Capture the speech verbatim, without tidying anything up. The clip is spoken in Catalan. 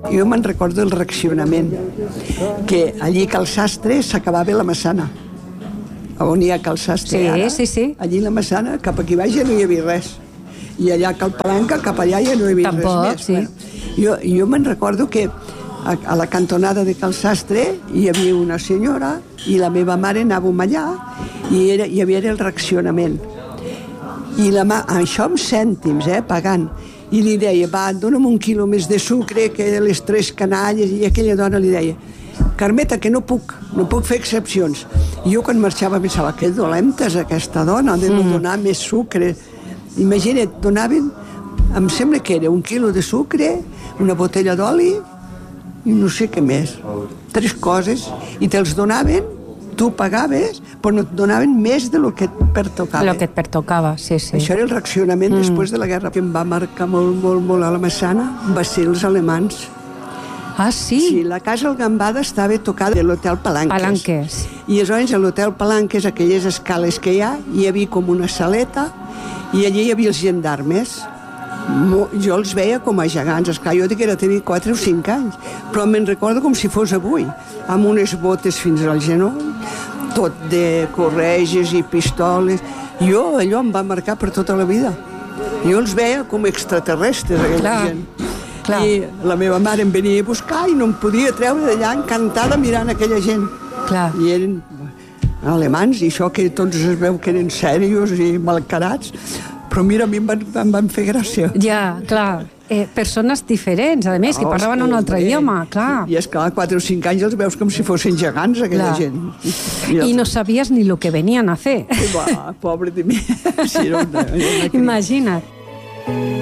Jo me'n recordo el reaccionament, que allí Cal Sastre s'acabava la Massana. On hi ha Cal Sastre sí, ara, sí, sí. allí la Massana, cap aquí baix ja no hi havia res. I allà a Cal Palanca, cap allà ja no hi havia Tampoc, res més. sí. Bueno, jo jo me'n recordo que a, a la cantonada de Cal Sastre hi havia una senyora i la meva mare anàvem allà i era, hi havia el reaccionament. I la mà, això amb cèntims, eh, pagant. I li deia, va, dona'm un quilo més de sucre que les tres canalles, i aquella dona li deia, Carmeta, que no puc, no puc fer excepcions. I jo quan marxava pensava, que dolenta és aquesta dona, de no donar més sucre. Imagina't, donaven, em sembla que era un quilo de sucre, una botella d'oli i no sé què més. Tres coses, i te'ls donaven, tu pagaves, però no et donaven més de lo que et pertocava. Lo que et pertocava, sí, sí. Això era el reaccionament mm. després de la guerra. Que em va marcar molt, molt, molt a la Massana va ser els alemans. Ah, sí? Sí, la casa al Gambada estava tocada de l'hotel Palanques. Palanques. I aleshores a l'hotel Palanques, aquelles escales que hi ha, hi havia com una saleta i allí hi havia els gendarmes. Jo els veia com a gegants. Esclar, jo dic que era tenir quatre o cinc anys, però me'n recordo com si fos avui, amb unes botes fins al genoll, tot de correges i pistoles. Jo, allò em va marcar per tota la vida. Jo els veia com extraterrestres, aquella clar, gent. Clar. I la meva mare em venia a buscar i no em podia treure d'allà encantada mirant aquella gent. Clar. I eren alemans, i això que tots es veu que eren serios i malcarats, però mira, a mi em van, em van fer gràcia. Ja, clar. Eh, persones diferents, a més, que Oh, parlaven un altre bé. idioma, clar. I és clar, quatre o cinc anys els veus com si fossin gegants, aquella Clar. gent. I, I no sabies ni el que venien a fer. Va, pobre de mi. Sí, era una, era una Imagina't.